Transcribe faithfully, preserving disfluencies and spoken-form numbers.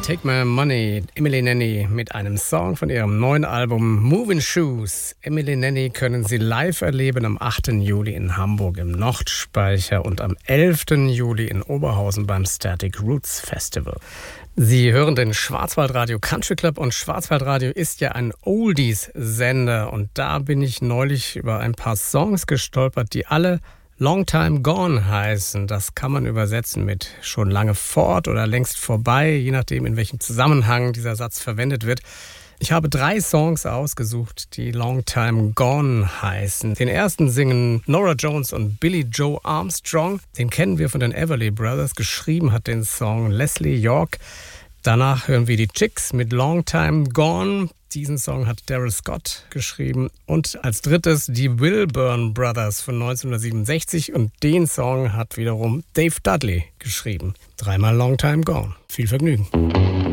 Take My Money, Emily Nanny mit einem Song von ihrem neuen Album Moving Shoes. Emily Nanny können Sie live erleben am achten Juli in Hamburg im Nordspeicher und am elften Juli in Oberhausen beim Static Roots Festival. Sie hören den Schwarzwaldradio Country Club und Schwarzwaldradio ist ja ein Oldies-Sender und da bin ich neulich über ein paar Songs gestolpert, die alle Long Time Gone heißen. Das kann man übersetzen mit schon lange fort oder längst vorbei, je nachdem, in welchem Zusammenhang dieser Satz verwendet wird. Ich habe drei Songs ausgesucht, die Long Time Gone heißen. Den ersten singen Norah Jones und Billy Joe Armstrong. Den kennen wir von den Everly Brothers. Geschrieben hat den Song Leslie York. Danach hören wir die Chicks mit Long Time Gone. Diesen Song hat Daryl Scott geschrieben. Und als drittes die Wilburn Brothers von neunzehnhundertsiebenundsechzig. Und den Song hat wiederum Dave Dudley geschrieben. Dreimal Long Time Gone. Viel Vergnügen.